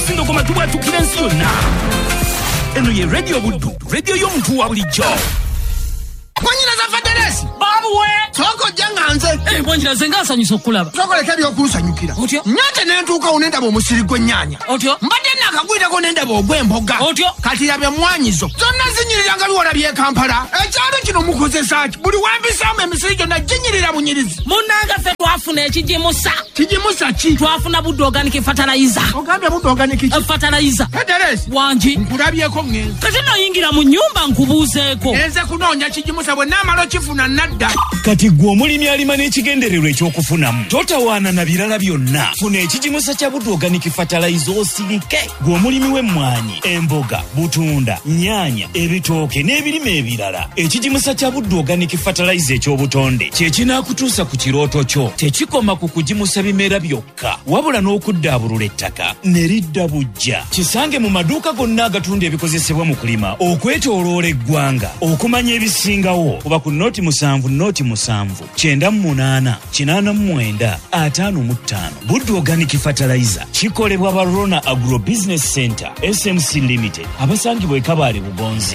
olusindo kwa matuwa tukilensi yonna. Eno ye radio Buddu, radio y'omuntu wa bulijjo. Mwanyina za Faderesi babuwe soko janganze mbonjira zenga sanyuso kulaba soko leke byokusanyukira otyo nyate nentuuka unenda bomusiri gwennyanya otyo mbadde nakagwira ko nenda bogwemboga otyo kati yabye mwanyizo zonna zinyirira nga luwala bye Kampala ekyalo kino mukozesa ki buli wambisamu emisiri gyonna ginyirira bunyirizi munanga ffe twafuna ekijimusa ki twafuna Buddu organic fertilizer ogambye Buddu organic fertilizer Faderesi wanji nkulabyeko ngenzi kati noyingira mu nyumba nkubuuzeeko nze kunoonya kijimusa bwe naamala okifuna nadda Kati gwe omulimi alima n'ekigendererwa ekyokufunamu totawaana na birala byonna. Funa ekijimusa kya Buddu organic fertilizer osirike. Gwe omulimi w'emmwanyi, emboga, butunda, nnyaanya, ebitooke n'ebirime ebirala. Ekijimusa kya Buddu organic fertilizer eky'obutonde kye kinaakutuusa ku kirooto kyo. Tekikoma ku kujimusa bimera byokka wabula n'okuddaabulula ettaka ne lidda bujja. Kisange mu maduuka gonna agatunda ebikozesebwa mu kulima okwetooloola eggwanga okumanya ebisingawo kuba ku noti 7 noti 7 98 89 55. Buddu organic fertilizer kikolebwa ba Rona Agro Business Center SMC Limited abasangibwa e Kabale Bugonzi.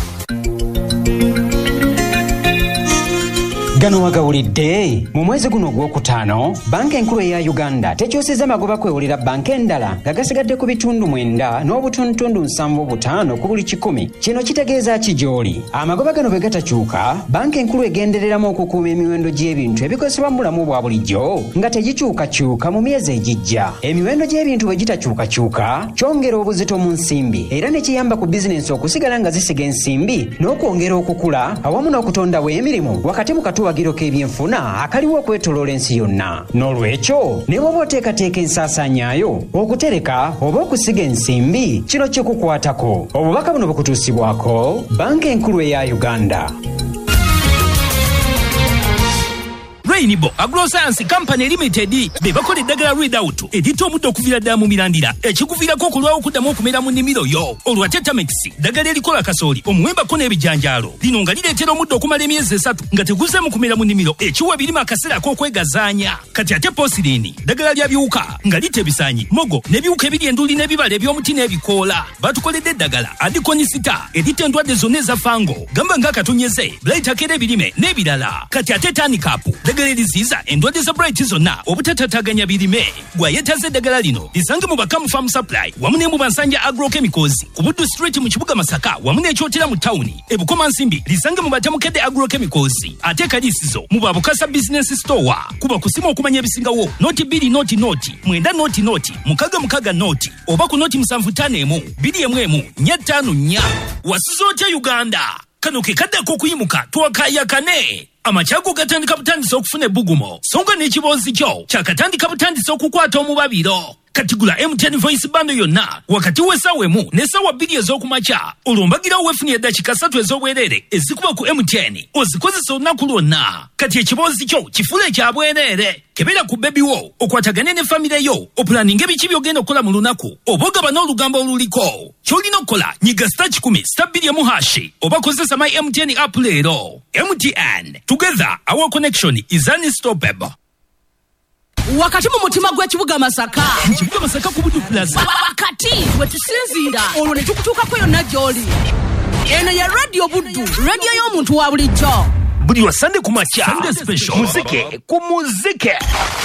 Gano wagawulidde mu mwezi guno ogwokutaano banka enkulu eya Uganda tekyoseza magoba kwewulira banka endala nga gasigadde ku bitundu 9 n'obutundu 7.5 ku buli 100. Kino kitegeeza ki gy'oli? Amagoba gano bwe gatakyuka banka enkulu egendereramu okukuuma emiwendo gy'ebintu ebikozesebwa mu bulamu bwa bulijjo nga tegikyukakyuka mu myezi egijja. Emiwendo gy'ebintu bwe gitakyukakyuka kyongera obuzito mu nsimbi era ne kiyamba ku bizinensi okusigala nga zisiga ensimbi n'okwongera okukula awamu n'okutondawo emirimu wakati mu katuwa k'ebyenfuna akaliwo okwetoloola ensi yonna. N'olwekyo ne bw'oba oteekateeka ensaasaanyaayo okutereka oba okusiga ensimbi kino kikukwatako. Obubaka buno bukutuusibwako banka enkulu eya Uganda. Rainbow Agroscience Company Limited be bakola eddagala Readout editta omuddo okuviira ddala mu mirandira ekikuviirako okulwawo okuddamu okumera mu nnimiro yo. Olwa Tetamix ddagala erikola kasooli omuwembako n'ebijanjaalo lino nga lireetera omuddo okumala emyezi 3 nga teguzeemu kumera mu nnimiro ekiwa ebirime akaseera ak'okwegazaanya. Kati ate Posilini ddagala lya biwuka nga litta ebisaanyi mogo n'ebiwuka ebiri enduli n'ebibala eby'omuti n'ebikoola. Batukoledde eddagala Adikonisita editta endwadde zonna eza fango gamba ng'akatonyeze blayitakeera ebirime n'ebirala. Kati ate Tanikapu eliziza endwadde za bright zonna obutatataganya birime. Gwayetaze eddagala lino lisange mu Bakamu Farm Supply wamu ne mu Bansanja Agrochemicals ku Buddu Street mu kibuga Masaka wamu n'ekyotera mu tawuni. Ebukoma Nsimbi lisange mu Batamukedde Agrochemicals ate Kalisizo mu Babukasa Business Store. Kuba kusima okumanya ebisingawo noti 2 noti 9 noti mukaga noti oba ku noti 751 2 4 wasuzo otya Uganda. Kano ke kaddako okuyimuka twakayakane. Amachago gatandika butandisa okufuna ebbugumo songa n'ekiboozi kyo kyakatandika butandisa okukwata omubabiro. Katigula MTN voice bando yonna wakati w'essaawa emu n'essaawa 2 ez'okumakya olwombagira weefunye eddakiika 3 ez'obwereere ezikuba ku MTN ozikozesa olunaku lwonna. Kati ekiboozi kyo kifule ekya bwereere. Kebera ku bebi wo okwatagane ne famire yo opulaninga ebiki by'ogenda okukola mu lunaku oba ogaba n'olugambo oluliko. Ky'olina okukola nyiga *10*2 oba kozesa my MTN app leero. MTN, together our connection is unstoppable. Wakati mu mutima gw'ekibuga Masaka Kibuga Masaka ku Buddu Plaza wakati wetusinziira olwo ne tukutuukako yonna gy'oli. Eno ya radio Buddu, radio y'omuntu wa bulijjo. buli wa Sunday kumakya Sunday special muzike ku muzike.